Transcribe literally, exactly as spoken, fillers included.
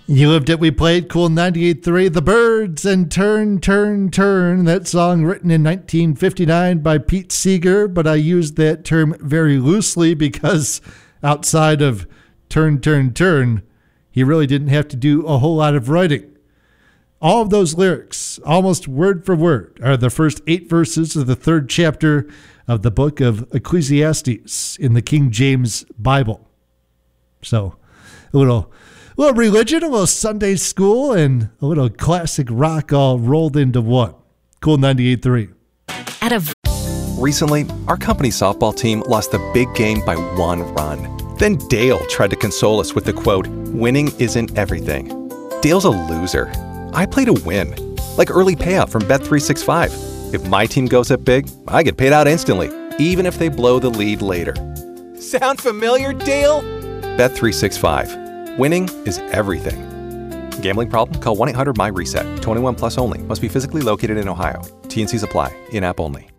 You Lived It, We Played, Cool ninety-eight point three, The Byrds and Turn, Turn, Turn. That song written in nineteen fifty-nine by Pete Seeger, but I used that term very loosely because outside of Turn, Turn, Turn, he really didn't have to do a whole lot of writing. All of those lyrics, almost word for word, are the first eight verses of the third chapter of the book of Ecclesiastes in the King James Bible. So, a little... A little religion, a little Sunday school, and a little classic rock all rolled into one. Cool ninety-eight point three. At a Recently, our company softball team lost the big game by one run. Then Dale tried to console us with the quote, "Winning isn't everything." Dale's a loser. I play to win. Like early payout from Bet three sixty-five. If my team goes up big, I get paid out instantly, even if they blow the lead later. Sound familiar, Dale? Bet three sixty-five. Winning is everything. Gambling problem? Call one eight hundred M Y RESET. twenty-one plus only. Must be physically located in Ohio. T N Cs apply. In-app only.